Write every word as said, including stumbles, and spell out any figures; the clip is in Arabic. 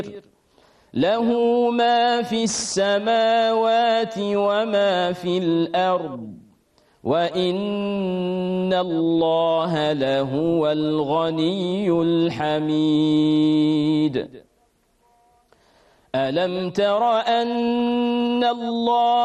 له ما في السماوات وما في الأرض وإن الله لهو الغني الحميد. ألم تر أن الله